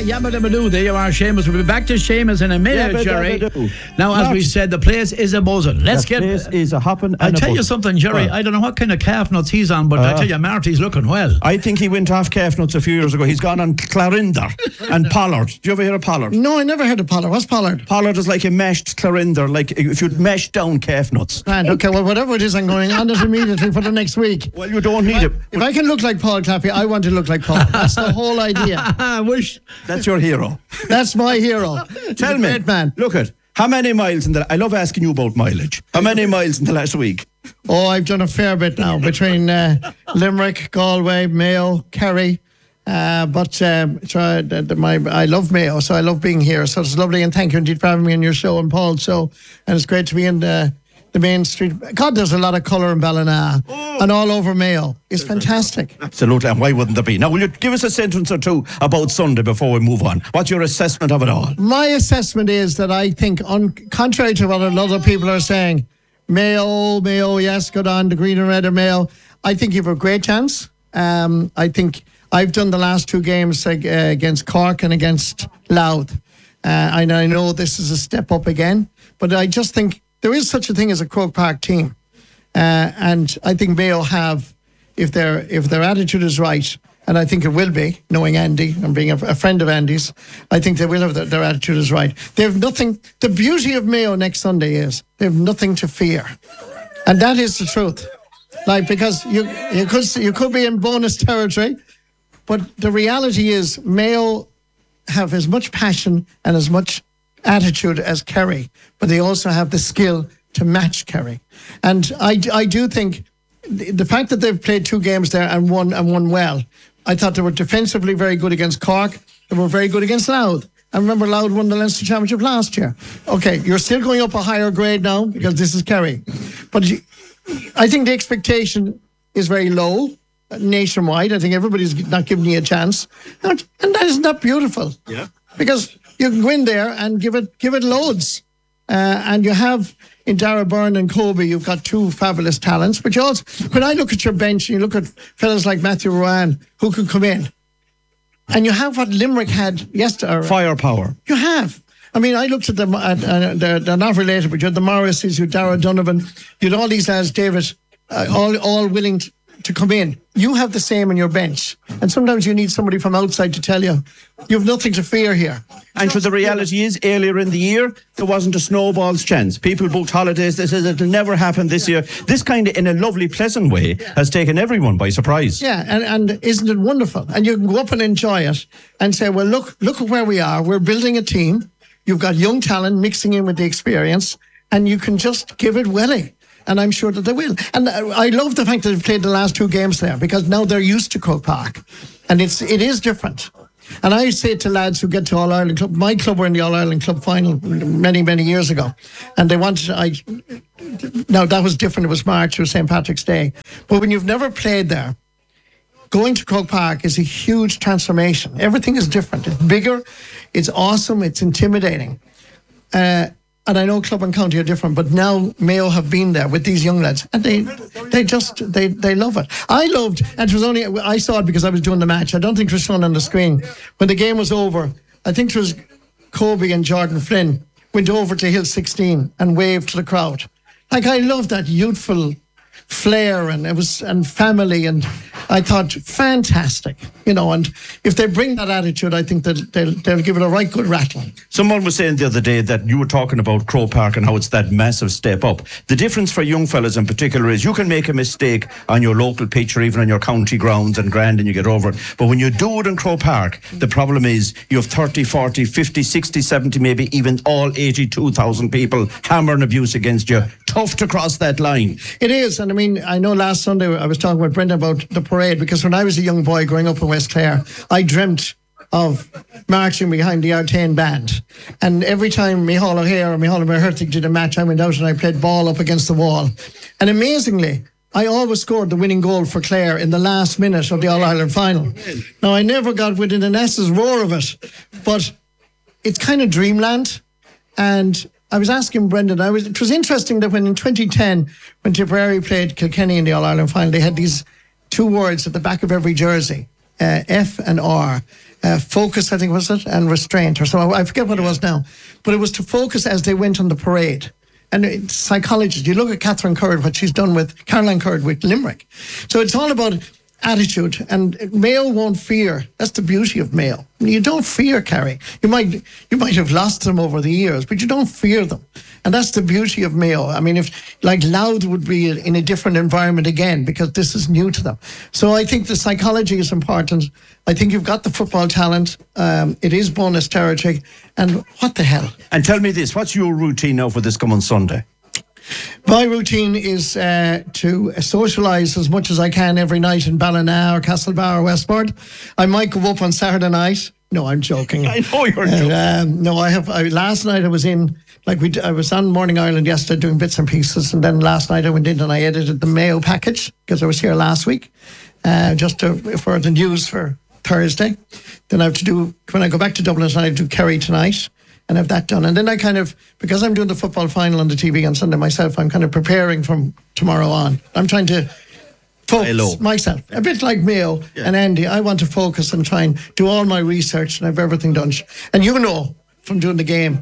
Yabba Dabba Doo. There you are, Seamus. We'll be back to Seamus in a minute, Jerry. Now, as we said, the place is a buzzing. Let's get. The place is a hopping. I'll tell you something, Jerry. I don't know what kind of calf nuts he's on, but I tell you, Marty's looking well. I think he went off calf nuts a few years ago. He's gone on Clarinder and Pollard. Do you ever hear of Pollard? No, I never heard of Pollard. What's Pollard? Pollard is like a mashed Clarinder, like if you'd mash down calf nuts. Right, okay, well, whatever it is, I'm going on it immediately for the next week. Well, you don't need it. If I can look like Paul Claffey, I want to look like Paul. That's the whole idea. I wish. That's your hero. That's my hero. Tell me, great man. Look at how many miles in the. I love asking you about mileage. How many miles in the last week? Oh, I've done a fair bit now between Limerick, Galway, Mayo, Kerry. I love Mayo, so I love being here. So it's lovely, and thank you indeed for having me on your show and Paul. So, and it's great to be in the main street. God, there's a lot of colour in Ballina and all over Mayo. It's fantastic. Absolutely, and why wouldn't there be? Now, will you give us a sentence or two about Sunday before we move on? What's your assessment of it all? My assessment is that I think, contrary to what a lot of people are saying, Mayo, yes, good on, the green and red of Mayo. I think you have a great chance. I think I've done the last two games against Cork and against Louth. And I know this is a step up again, but I just think there is such a thing as a Croke Park team. And I think Mayo have, if their attitude is right, and I think it will be, knowing Andy and being a friend of Andy's, I think they will have their attitude is right. They have nothing. The beauty of Mayo next Sunday is they have nothing to fear. And that is the truth. Like, because you could be in bonus territory, but the reality is Mayo have as much passion and as much attitude as Kerry, but they also have the skill to match Kerry. And I do think the fact that they've played two games there and won well, I thought they were defensively very good against Cork. They were very good against Louth. I remember Louth won the Leinster Championship last year. Okay, you're still going up a higher grade now because this is Kerry. But I think the expectation is very low nationwide. I think everybody's not giving you a chance. And that isn't that beautiful. Yeah. Because you can go in there and give it loads. And you have in Dara Byrne and Kobe, you've got two fabulous talents. But you also, when I look at your bench and you look at fellas like Matthew Rowan who can come in, and you have what Limerick had yesterday. Firepower. You have. I mean, I looked at them, they're not related, but you had the Morrises, you had Dara Donovan, you had all these lads, David, all willing to come in. You have the same in your bench. And sometimes you need somebody from outside to tell you have nothing to fear here. And so the reality is, earlier in the year, there wasn't a snowball's chance. People booked holidays. They said it'll never happen this year. This kind of, in a lovely, pleasant way, has taken everyone by surprise. Yeah, and isn't it wonderful? And you can go up and enjoy it and say, well, look at where we are. We're building a team. You've got young talent mixing in with the experience, and you can just give it welly. And I'm sure that they will. And I love the fact that they've played the last two games there, because now they're used to Croke Park. And it is different. And I say to lads who get to All-Ireland Club, my club were in the All-Ireland Club final many, many years ago. And they wanted, now that was different, it was March, it was St. Patrick's Day. But when you've never played there, going to Croke Park is a huge transformation. Everything is different. It's bigger, it's awesome, it's intimidating. And I know Club and County are different, but now Mayo have been there with these young lads, and they love it. I loved, and it was only, I saw it because I was doing the match. I don't think it was shown on the screen. When the game was over, I think it was Kobe and Jordan Flynn went over to Hill 16 and waved to the crowd. Like, I loved that youthful flair and family, and I thought fantastic, and if they bring that attitude, I think that they'll give it a right good rattle. Someone was saying the other day that you were talking about Croke Park and how it's that massive step up. The difference for young fellas in particular is you can make a mistake on your local pitch or even on your county grounds and grand and you get over it. But when you do it in Croke Park, the problem is you have 30, 40, 50, 60, 70, maybe even all 82,000 people hammering abuse against you. Tough to cross that line. It is, and I mean, I know last Sunday I was talking with Brenda about the parade, because when I was a young boy growing up in West Clare, I dreamt of marching behind the Artane band. And every time Micheál O'Hare or Micheál O'Hertig did a match, I went out and I played ball up against the wall. And amazingly, I always scored the winning goal for Clare in the last minute of the All-Ireland final. Now, I never got within an S's roar of it, but it's kind of dreamland. And I was asking Brendan, it was interesting that when in 2010, when Tipperary played Kilkenny in the All-Ireland final, they had these two words at the back of every jersey, F and R. focus, I think was it, and restraint, or so. I forget what it was now. But it was to focus as they went on the parade. And psychologists, you look at Catherine Curd, what she's done with Caroline Curd with Limerick. So it's all about attitude, and Mayo won't fear. That's the beauty of Mayo. You don't fear Kerry. You might have lost them over the years, but you don't fear them. And that's the beauty of Mayo. I mean, if like Louth would be in a different environment again, because this is new to them. So I think the psychology is important. I think you've got the football talent. It is bonus territory. And what the hell? And tell me this, what's your routine now for this coming Sunday? My routine is to socialise as much as I can every night in Ballina or Castlebar or Westport. I might go up on Saturday night. No, I'm joking. I know you're joking. No, last night I was in, I was on Morning Ireland yesterday doing bits and pieces, and then last night I went in and I edited the Mayo package because I was here last week, for the news for Thursday. Then I have to do, when I go back to Dublin tonight, I do Kerry tonight. And have that done. And then I because I'm doing the football final on the TV on Sunday myself, I'm kind of preparing from tomorrow on. I'm trying to focus myself. A bit like Mayo and Andy, I want to focus and try and do all my research and have everything done. And from doing the game,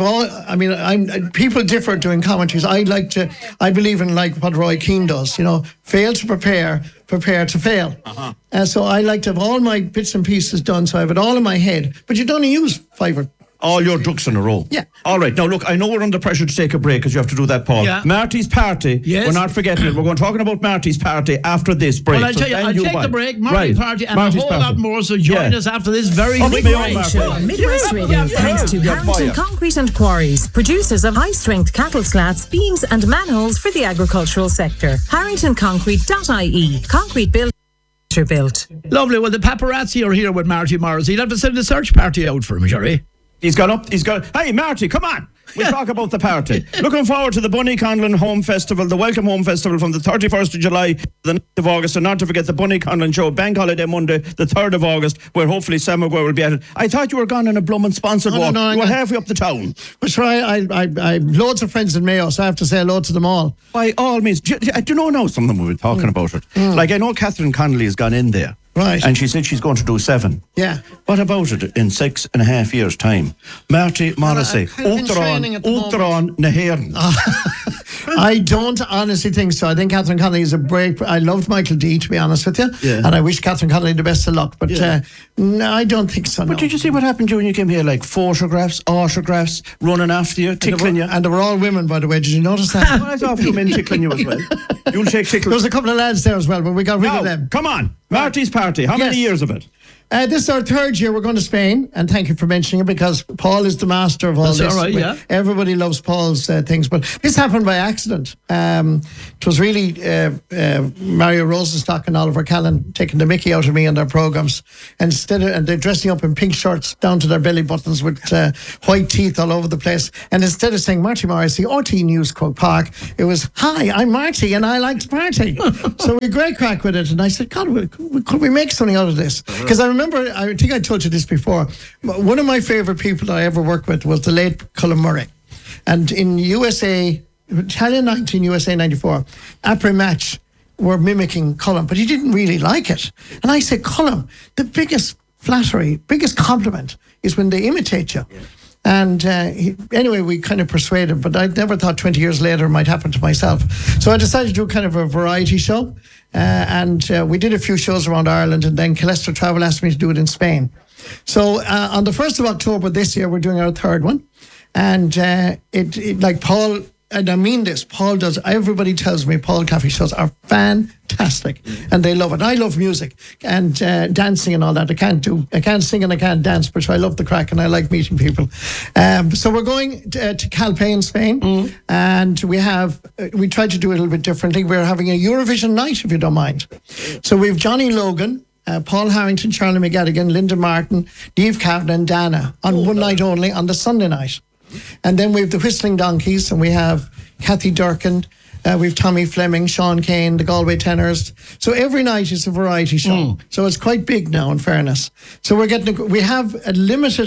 people differ doing commentaries. I believe in like what Roy Keane does, fail to prepare to fail. So I like to have all my bits and pieces done, so I have it all in my head. But you don't use 5 or all your ducks in a row. Yeah. All right. Now, look, I know we're under pressure to take a break because you have to do that, Paul. Yeah. Marty's Party. Yes. We're not forgetting it. We're going talking about Marty's Party after this break. Well, I'll tell you, I'll take the break, Marty's Party, and Marty's a whole Party. lot more, so join us after this very quick break. Show on Midwest Radio, thanks to Harrington Concrete and Quarries, producers of high-strength cattle slats, beams and manholes for the agricultural sector. HarringtonConcrete.ie. Concrete built. Lovely. Well, the paparazzi are here with Marty Morris. You'll have to send a search party out for him, Jerry. He's gone. Hey, Marty, come on. We'll talk about the party. Looking forward to the Bunny Conlon Home Festival, the Welcome Home Festival from the 31st of July to the 9th of August. And not to forget the Bunny Conlon Show, Bank Holiday Monday, the 3rd of August, where hopefully Sam Maguire will be at it. I thought you were gone on a Blum and sponsored walk. No, you were halfway up the town. But sure, I have loads of friends in Mayo, so I have to say hello to them all. By all means. Do you know now some of them we were talking about it? Like I know Catherine Connolly has gone in there. Right. And she said she's going to do 7. Yeah. What about it in 6.5 years' time? Marty Morrissey, Uachtaráin na hÉireann. I don't honestly think so. I think Catherine Connolly is a break. I loved Michael D, to be honest with you. Yeah. And I wish Catherine Connolly the best of luck. But no, I don't think so. But did you see what happened when you came here? Like photographs, autographs, running after you, tickling you? And they were all women, by the way. Did you notice that? Well, I saw a few men tickling you as well. You'll take tickles. There was a couple of lads there as well, but we got rid of them. Come on. Marty's Party. How many years of it? This is our 3rd year. We're going to Spain, and thank you for mentioning it, because Paul is the master of all That's this. all right, yeah. Everybody loves Paul's things, but this happened by accident. It was really Mario Rosenstock and Oliver Callan taking the mickey out of me on their programmes, and they're dressing up in pink shirts down to their belly buttons with white teeth all over the place. And instead of saying Marty Morrissey, RT News Croke Park, it was, "Hi, I'm Marty and I like to party." So we had great crack with it, and I said, God, could we make something out of this? Because I remember, I think I told you this before, one of my favourite people that I ever worked with was the late Colin Murray. And in USA, Italian 19, USA 94, après match were mimicking Colin, but he didn't really like it. And I said, Colin, the biggest flattery, biggest compliment is when they imitate you. Yeah. And anyway, we kind of persuaded, but I never thought 20 years later it might happen to myself. So I decided to do kind of a variety show. And we did a few shows around Ireland, and then Calester Travel asked me to do it in Spain. So on the 1st of October this year, we're doing our 3rd one. And it like Paul, and I mean this, Paul does, everybody tells me Paul Caffey shows are fantastic, and they love it. I love music and dancing and all that. I can't sing and I can't dance, but I love the crack and I like meeting people. So we're going to Calpe in Spain, and we tried to do it a little bit differently. We're having a Eurovision night, if you don't mind. So we have Johnny Logan, Paul Harrington, Charlie McGettigan, Linda Martin, Niamh Kavanagh and Dana on one night only on the Sunday night. And then we have the Whistling Donkeys, and we have Kathy Durkin, we have Tommy Fleming, Sean Kane, the Galway Tenors. So every night is a variety show. So it's quite big now, in fairness. So we have a limited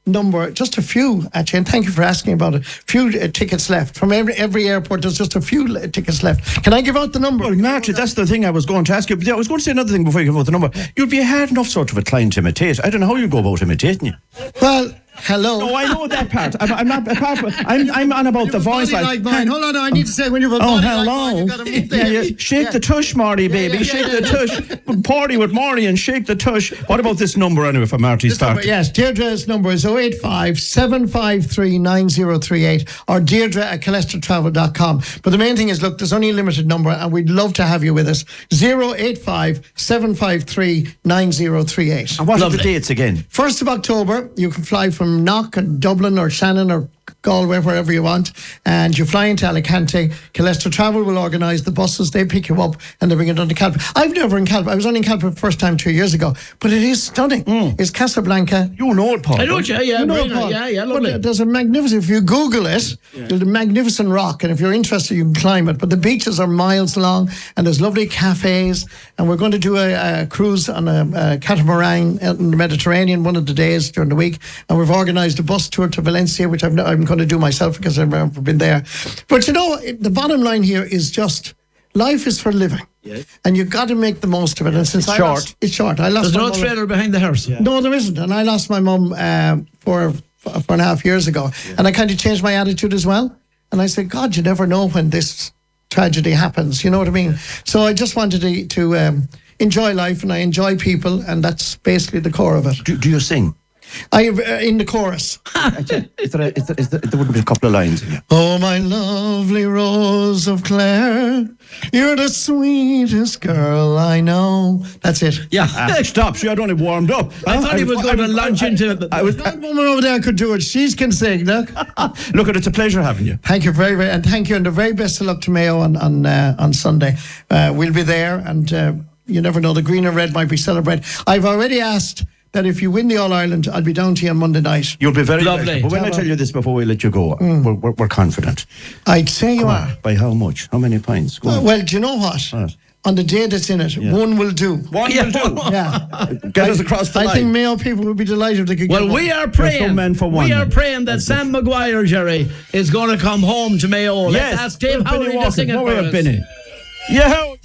number, just a few actually, and thank you for asking about it. Few tickets left from every airport. There's just a few tickets left. Can I give out the number? Well, Marty, that's the thing I was going to ask you. I was going to say another thing before you give out the number. You'd be a hard enough sort of a client to imitate. I don't know how you go about imitating you. Well, hello. No, I know that part. I'm not apart from. I'm on about the voice. Like mine. Hold on, I need to say when you have a body like mine, you got to move there. Shake the tush, Marty, baby. Shake the tush. Party with Marty and shake the tush. What about this number anyway for Marty's start? Yes, Deirdre's number is 085 753 9038 or Deirdre@CholesteroTravel.com. But the main thing is, look, there's only a limited number and we'd love to have you with us. 085 753 9038. And what are the dates again? 1st of October, you can fly from Knock and Dublin or Shannon or Galway, wherever you want, and you fly into Alicante. Cholestero Travel will organise the buses. They pick you up and they bring it on to Calpe. I've never in Calpe. I was only in Calpe the first time 2 years ago, but it is stunning. It's Casablanca. You know it, Paul. I know it, yeah. You know it, Paul. Yeah, lovely. But there's a magnificent, if you Google it, there's a magnificent rock, and if you're interested, you can climb it. But the beaches are miles long, and there's lovely cafes, and we're going to do a cruise on a catamaran in the Mediterranean one of the days during the week, and we've organised a bus tour to Valencia, which I'm going to do myself because I've never been there. But you know, the bottom line here is just life is for living. Yes. And you've got to make the most of it. And since it's short. I lost. There's no trailer behind the house. Yeah. No, there isn't. And I lost my mum 4.5 years ago, and I kind of changed my attitude as well. And I said, God, you never know when this tragedy happens. You know what I mean? So I just wanted to enjoy life, and I enjoy people, and that's basically the core of it. Do you sing? In the chorus. There wouldn't be a couple of lines in here. Oh, my lovely Rose of Clare, you're the sweetest girl I know. That's it. Yeah. Stop. See, I'd only warmed up. I thought he was going to launch into it. That woman over there could do it. She can sing, look. Look, it's a pleasure having you. Thank you very, very, and thank you, and the very best of luck to Mayo on Sunday. We'll be there, and you never know, the green and red might be celebrated. I've already asked that if you win the All-Ireland, I'll be down to you on Monday night. You'll be very lovely. But when I tell you this before we let you go, we're confident. I'd say you are. By how much? How many pints? Well, do you know what? On the day that's in it, one will do. One will do. Yeah. Get us across the line. I think Mayo people would be delighted if they could get one. We are praying. We are praying that Sam Maguire, Jerry, is going to come home to Mayo. Yes. Let's ask Dave Howley to sing it for us. Yeah.